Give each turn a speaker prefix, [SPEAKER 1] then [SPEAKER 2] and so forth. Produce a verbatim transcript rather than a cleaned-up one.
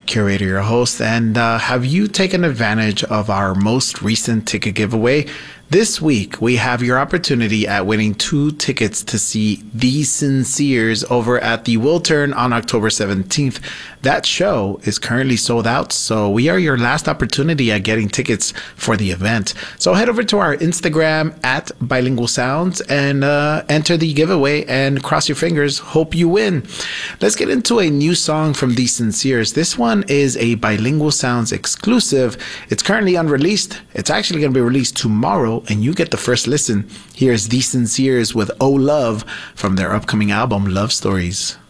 [SPEAKER 1] Curator, your host. And uh, have you taken advantage of our most recent ticket giveaway? This week, we have your opportunity at winning two tickets to see The Sinceres over at the Wiltern on October seventeenth. That show is currently sold out, so we are your last opportunity at getting tickets for the event. So head over to our Instagram at Bilingual Sounds and uh, enter the giveaway and cross your fingers. Hope you win. Let's get into a new song from The Sinceres. This one is a Bilingual Sounds exclusive. It's currently unreleased. It's actually going to be released tomorrow, and you get the first listen. Here's The Sinceres with Oh Love from their upcoming album, Love Stories.